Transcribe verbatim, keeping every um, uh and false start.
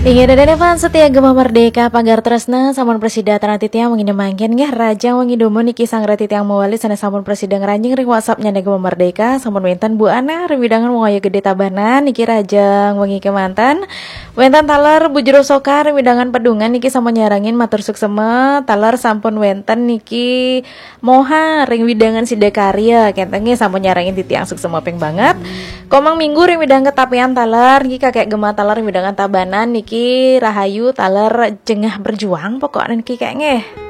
Ingin ada depan setia Gema Merdeka pagar tresna sampun presida tanah titiang mengini mangkin ngeh raja wangi domo niki sang rati tiang mawali sana sampun presida ngeranjing ring whatsappnya nih Gema Merdeka sampun wintan bu ana rewidangan wongaya gede tabanan niki raja wangi kemantan wentan taler bujuro soka rewidangan pedungan niki sampun nyarangin matur suksema taler sampun wentan niki moha ring widangan sidakarya kentengnya sampun nyarangin titiang suksema peng banget komang minggu ring widang ketapian taler niki kakek Gema taler widangan tabanan niki Rahayu taler jengah berjuang pokoknya niki kayak ngeh